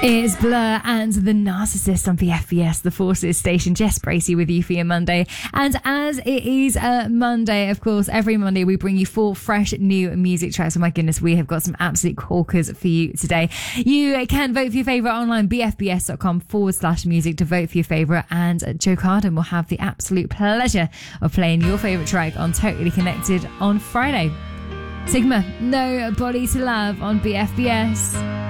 It's Blur and The Narcissist on BFBS, the Forces station. Jess Bracey with you for your Monday. And as it is a Monday, of course, every Monday we bring you 4 fresh new music tracks. Oh my goodness, we have got some absolute corkers for you today. You can vote for your favourite online, bfbs.com/music to vote for your favourite. And Joe Carden will have the absolute pleasure of playing your favourite track on Totally Connected on Friday. Sigma, Nobody to Love on BFBS.